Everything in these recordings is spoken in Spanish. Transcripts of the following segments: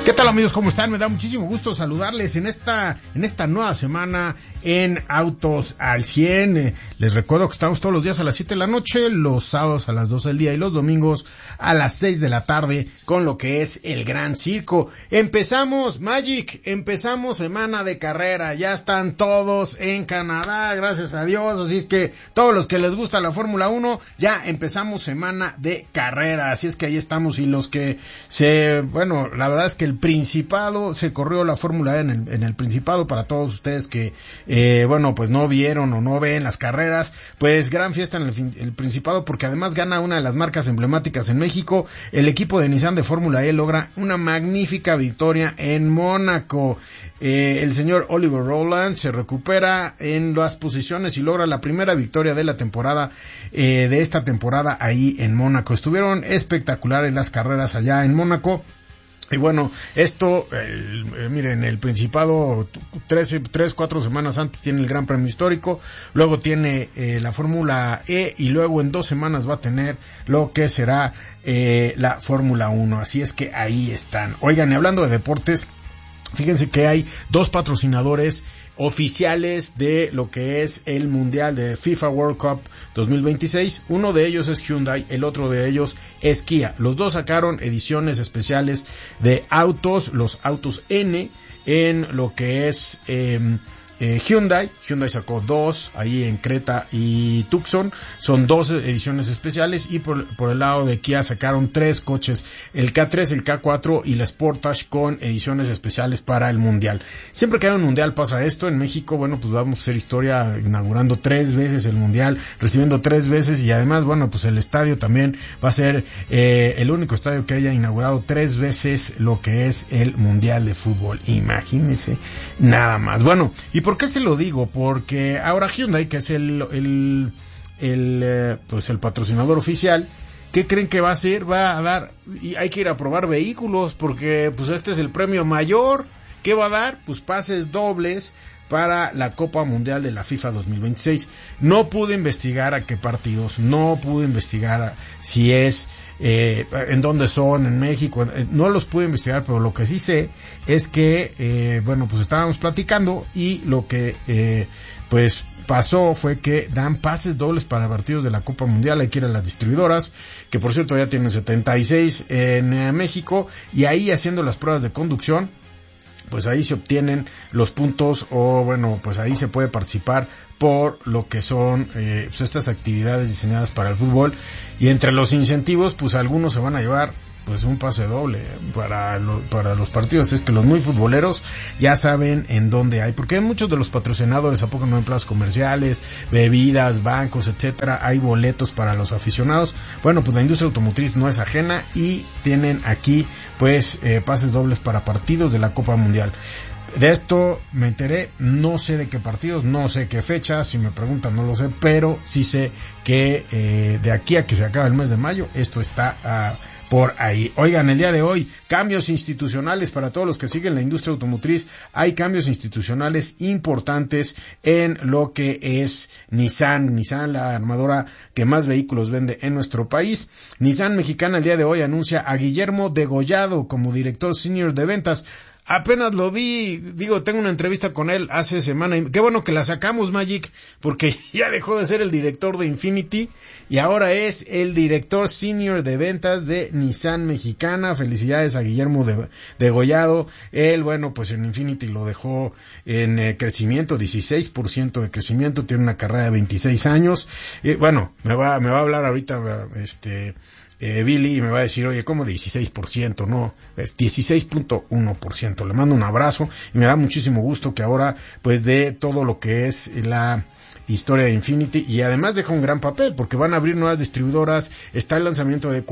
¿Qué tal, amigos? ¿Cómo están? Me da muchísimo gusto saludarles en esta nueva semana en Autos al 100. Les recuerdo que estamos todos los días a las 7 de la noche, los sábados a las 12 del día y los domingos a las 6 de la tarde con lo que es el Gran Circo. Empezamos, Magic, empezamos semana de carrera. Ya están todos en Canadá, gracias a Dios. Así es que todos los que les gusta la Fórmula 1, ya empezamos semana de carrera. Así es que ahí estamos, y los que la verdad es que el Principado, se corrió la Fórmula E en el Principado. Para todos ustedes que, pues no vieron o no ven las carreras, pues gran fiesta en el Principado, porque además gana una de las marcas emblemáticas en México. El equipo de Nissan de Fórmula E logra una magnífica victoria en Mónaco. El señor Oliver Rowland se recupera en las posiciones y logra la primera victoria de la temporada, de esta temporada ahí en Mónaco. Estuvieron espectaculares las carreras allá en Mónaco. Y bueno, esto, miren, el Principado 4 semanas antes tiene el Gran Premio Histórico, luego tiene la Fórmula E, y luego en 2 semanas va a tener lo que será la Fórmula 1. Así es que ahí están. Oigan, y hablando de deportes, fíjense que hay 2 patrocinadores oficiales de lo que es el Mundial de FIFA World Cup 2026. Uno de ellos es Hyundai, el otro de ellos es Kia. Los dos sacaron ediciones especiales de autos, los autos N, en lo que es Hyundai sacó 2 ahí en Creta y Tucson, son 2 ediciones especiales, y por el lado de Kia sacaron 3 coches, el K3, el K4 y la Sportage, con ediciones especiales para el Mundial. Siempre que hay un Mundial pasa esto. En México, pues vamos a hacer historia inaugurando 3 veces el Mundial, recibiendo 3 veces, y además, pues el estadio también va a ser el único estadio que haya inaugurado 3 veces lo que es el Mundial de fútbol. Imagínense nada más. Bueno, y ¿por qué se lo digo? Porque ahora Hyundai, que es el patrocinador oficial, ¿qué creen que va a hacer? Va a dar, y hay que ir a probar vehículos, porque pues este es el premio mayor. ¿Qué va a dar? Pues pases dobles para la Copa Mundial de la FIFA 2026. No pude investigar a qué partidos, no pude investigar si es en dónde son, en México, no los pude investigar, pero lo que sí sé es que pues estábamos platicando, y lo que pasó fue que dan pases dobles para partidos de la Copa Mundial. Hay que ir a las distribuidoras, que por cierto ya tienen 76 en México, y ahí haciendo las pruebas de conducción, pues ahí se obtienen los puntos, o pues ahí se puede participar por lo que son estas actividades diseñadas para el fútbol. Y entre los incentivos, pues algunos se van a llevar pues un pase doble para los partidos. Es que los muy futboleros ya saben en dónde hay, porque hay muchos de los patrocinadores, ¿a poco no? En plazas comerciales, bebidas, bancos, etcétera, hay boletos para los aficionados. Pues la industria automotriz no es ajena, y tienen aquí pases dobles para partidos de la Copa Mundial. De esto me enteré, no sé de qué partidos, no sé qué fecha, si me preguntan no lo sé, pero sí sé que de aquí a que se acabe el mes de mayo, esto está por ahí. Oigan, el día de hoy, cambios institucionales para todos los que siguen la industria automotriz. Hay cambios institucionales importantes en lo que es Nissan, la armadora que más vehículos vende en nuestro país. Nissan Mexicana el día de hoy anuncia a Guillermo Degollado como director senior de ventas. Apenas lo vi, tengo una entrevista con él hace semana, y qué bueno que la sacamos, Magic, porque ya dejó de ser el director de Infiniti y ahora es el director senior de ventas de Nissan Mexicana. Felicidades a Guillermo Degollado. Él, en Infiniti lo dejó en crecimiento, 16% de crecimiento, tiene una carrera de 26 años. Me va a hablar ahorita Billy, y me va a decir, oye, ¿cómo 16%? No, es 16.1%. Le mando un abrazo, y me da muchísimo gusto que ahora de todo lo que es la historia de Infiniti, y además deja un gran papel, porque van a abrir nuevas distribuidoras, está el lanzamiento de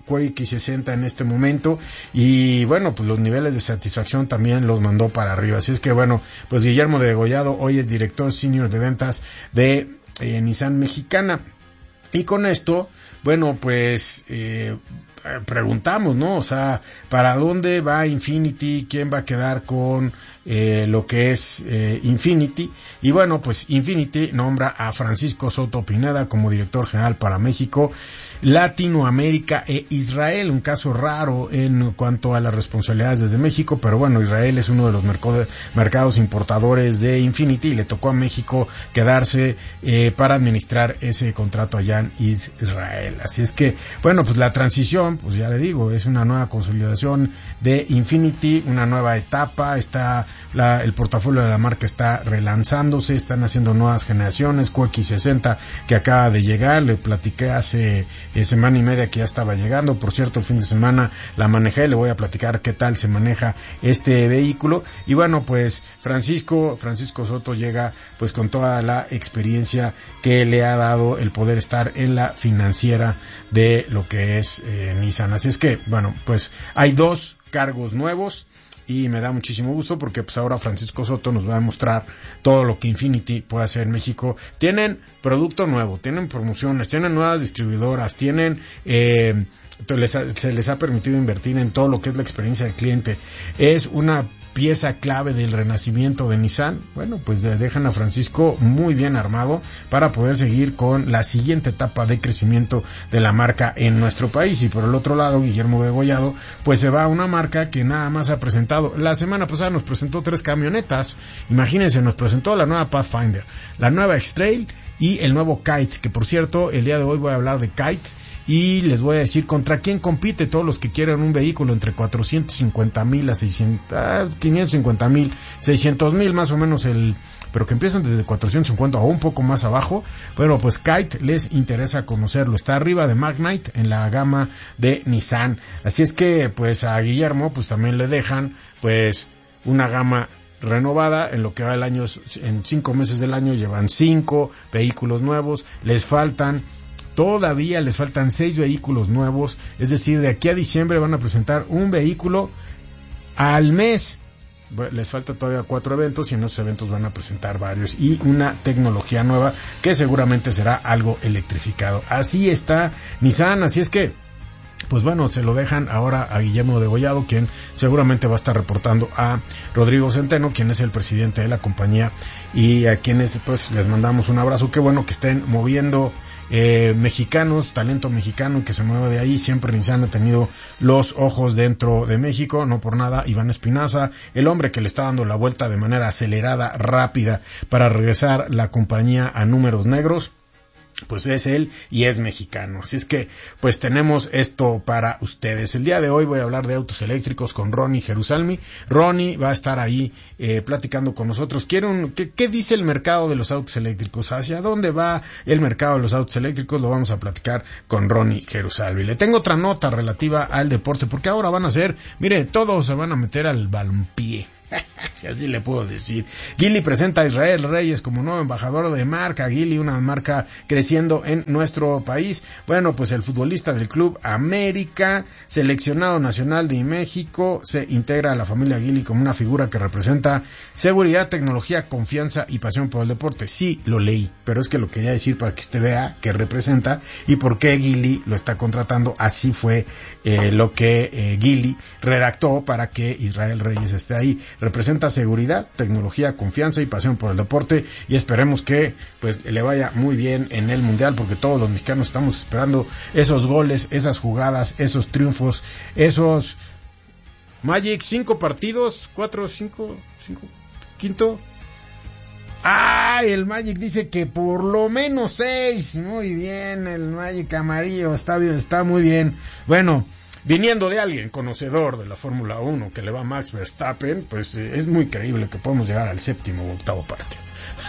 QX60 en este momento, y los niveles de satisfacción también los mandó para arriba. Así es que Guillermo Degollado hoy es director senior de ventas de Nissan Mexicana. Y con esto, preguntamos, ¿no? O sea, ¿para dónde va Infinity? ¿Quién va a quedar con lo que es Infinity? Y bueno, pues Infinity nombra a Francisco Soto Pineda como director general para México, Latinoamérica e Israel, un caso raro en cuanto a las responsabilidades desde México, pero bueno, Israel es uno de los mercados importadores de Infinity y le tocó a México quedarse para administrar ese contrato allá en Israel. Así es que, bueno, pues la transición, pues ya le digo, es una nueva consolidación de Infinity, una nueva etapa, el portafolio de la marca está relanzándose, están haciendo nuevas generaciones, QX60 que acaba de llegar, le platiqué hace semana y media que ya estaba llegando, por cierto el fin de semana la manejé, le voy a platicar qué tal se maneja este vehículo, y bueno, pues Francisco Soto llega pues con toda la experiencia que le ha dado el poder estar en la financiera de lo que es Nissan. Así es que, bueno, pues hay 2 cargos nuevos y me da muchísimo gusto porque pues ahora Francisco Soto nos va a mostrar todo lo que Infinity puede hacer en México. Tienen producto nuevo, tienen promociones, tienen nuevas distribuidoras, tienen se les ha permitido invertir en todo lo que es la experiencia del cliente. Es una pieza clave del renacimiento de Nissan. Bueno, pues dejan a Francisco muy bien armado para poder seguir con la siguiente etapa de crecimiento de la marca en nuestro país. Y por el otro lado, Guillermo Degollado pues se va a una marca que nada más ha presentado, la semana pasada nos presentó 3 camionetas, imagínense, nos presentó la nueva Pathfinder, la nueva X-Trail y el nuevo Kite, que por cierto el día de hoy voy a hablar de Kite y les voy a decir contra quién compite. Todos los que quieran un vehículo entre 450,000 a 550,000, 600,000 más o menos, pero que empiezan desde 450 o un poco más abajo. Bueno, pues Kite les interesa conocerlo, está arriba de Magnite en la gama de Nissan. Así es que pues a Guillermo pues también le dejan pues una gama renovada en lo que va el año. En 5 meses del año llevan 5 vehículos nuevos, todavía les faltan 6 vehículos nuevos, es decir, de aquí a diciembre van a presentar un vehículo al mes. Les falta todavía 4 eventos y en esos eventos van a presentar varios y una tecnología nueva que seguramente será algo electrificado. Así está Nissan, así es que pues bueno, se lo dejan ahora a Guillermo Degollado, quien seguramente va a estar reportando a Rodrigo Centeno, quien es el presidente de la compañía, y a quienes pues les mandamos un abrazo. Qué bueno que estén moviendo mexicanos, talento mexicano que se mueve de ahí. Siempre Nissan ha tenido los ojos dentro de México, no por nada Iván Espinaza, el hombre que le está dando la vuelta de manera acelerada, rápida, para regresar la compañía a números negros, pues es él y es mexicano. Así es que pues tenemos esto para ustedes. El día de hoy voy a hablar de autos eléctricos con Ronnie Jerusalmi. Ronnie va a estar ahí platicando con nosotros. ¿Qué dice el mercado de los autos eléctricos? ¿Hacia dónde va el mercado de los autos eléctricos? Lo vamos a platicar con Ronnie Jerusalmi. Le tengo otra nota relativa al deporte, porque ahora van a ser, mire, todos se van a meter al balompié. Si así le puedo decir. Geely presenta a Israel Reyes como nuevo embajador de marca. Geely, una marca creciendo en nuestro país. Bueno, pues el futbolista del Club América, seleccionado nacional de México, se integra a la familia Geely como una figura que representa seguridad, tecnología, confianza y pasión por el deporte. Sí, lo leí, pero es que lo quería decir para que usted vea qué representa y por qué Geely lo está contratando. Así fue lo que Geely redactó para que Israel Reyes esté ahí. Representa seguridad, tecnología, confianza y pasión por el deporte, y esperemos que pues le vaya muy bien en el mundial, porque todos los mexicanos estamos esperando esos goles, esas jugadas, esos triunfos, esos Magic, 5 partidos, 4, 5, quinto. El Magic dice que por lo menos 6. Muy bien, el Magic amarillo, está bien, está muy bien. Bueno, viniendo de alguien conocedor de la Fórmula 1 que le va a Max Verstappen, pues es muy creíble que podemos llegar al 7º o 8º partido.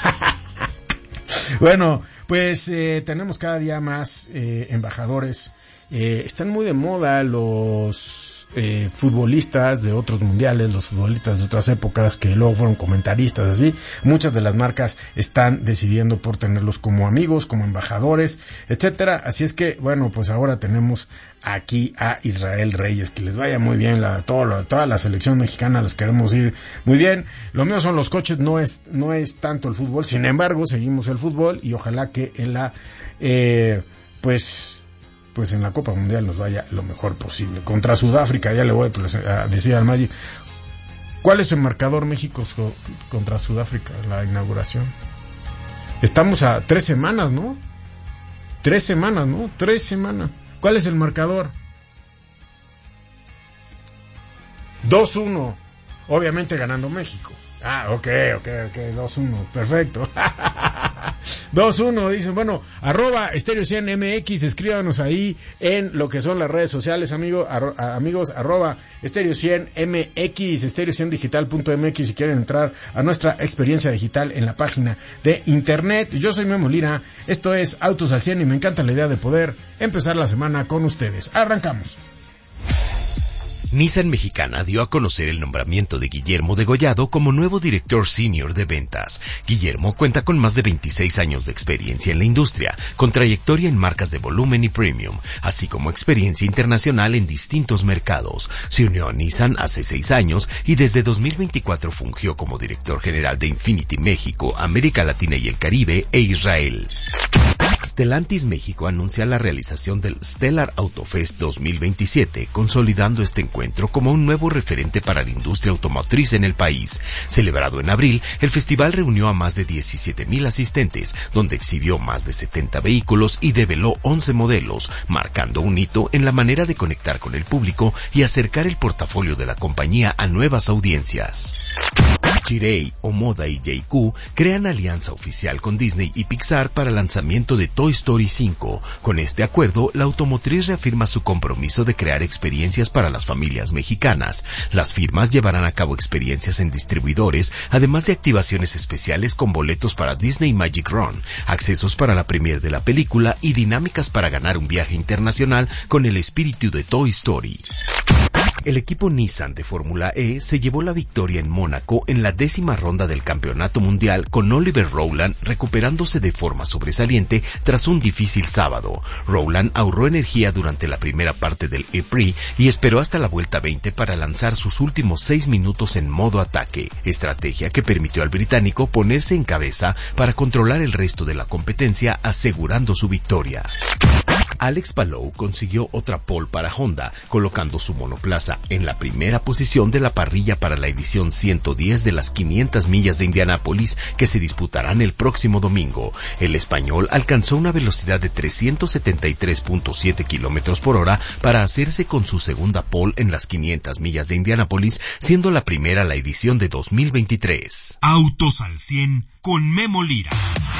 Bueno, pues tenemos cada día más embajadores. Están muy de moda los futbolistas de otros mundiales, los futbolistas de otras épocas que luego fueron comentaristas, así. Muchas de las marcas están decidiendo por tenerlos como amigos, como embajadores, etcétera. Así es que, bueno, pues ahora tenemos aquí a Israel Reyes. Que les vaya muy bien toda la selección mexicana, las queremos ir muy bien. Lo mío son los coches, no es tanto el fútbol. Sin embargo, seguimos el fútbol y ojalá que en la pues pues en la Copa Mundial nos vaya lo mejor posible. Contra Sudáfrica, ya le voy a decir al Magic, ¿cuál es el marcador México contra Sudáfrica, la inauguración? Estamos a 3 semanas, ¿no? 3 semanas, ¿no? 3 semanas. ¿Cuál es el marcador? 2-1. Obviamente ganando México. Ok, 2-1, perfecto. 2-1, dicen, bueno, @Stereo100MX, escríbanos ahí en lo que son las redes sociales, amigos, @Stereo100MX, stereo100digital.mx, si quieren entrar a nuestra experiencia digital en la página de internet. Yo soy Memo Lira, esto es Autos al 100 y me encanta la idea de poder empezar la semana con ustedes. Arrancamos. Nissan Mexicana dio a conocer el nombramiento de Guillermo Degollado como nuevo director senior de ventas. Guillermo cuenta con más de 26 años de experiencia en la industria, con trayectoria en marcas de volumen y premium, así como experiencia internacional en distintos mercados. Se unió a Nissan hace 6 años y desde 2024 fungió como director general de Infiniti México, América Latina y el Caribe e Israel. Stellantis México anuncia la realización del Stellar Autofest 2027, consolidando este encuentro como un nuevo referente para la industria automotriz en el país. Celebrado en abril, el festival reunió a más de 17,000 asistentes, donde exhibió más de 70 vehículos y develó 11 modelos, marcando un hito en la manera de conectar con el público y acercar el portafolio de la compañía a nuevas audiencias. Chery, Omoda y JQ crean alianza oficial con Disney y Pixar para el lanzamiento de Toy Story 5. Con este acuerdo, la automotriz reafirma su compromiso de crear experiencias para las familias mexicanas. Las firmas llevarán a cabo experiencias en distribuidores, además de activaciones especiales con boletos para Disney Magic Run, accesos para la premiere de la película y dinámicas para ganar un viaje internacional con el espíritu de Toy Story. El equipo Nissan de Fórmula E se llevó la victoria en Mónaco en la 10ª ronda del Campeonato Mundial, con Oliver Rowland recuperándose de forma sobresaliente tras un difícil sábado. Rowland ahorró energía durante la primera parte del E-Prix y esperó hasta la vuelta 20 para lanzar sus últimos 6 minutos en modo ataque, estrategia que permitió al británico ponerse en cabeza para controlar el resto de la competencia, asegurando su victoria. Alex Palou consiguió otra pole para Honda, colocando su monoplaza en la primera posición de la parrilla para la edición 110 de las 500 millas de Indianápolis, que se disputarán el próximo domingo. El español alcanzó una velocidad de 373.7 kilómetros por hora para hacerse con su segunda pole en las 500 millas de Indianápolis, siendo la primera la edición de 2023. Autos al 100 con Memo Lira.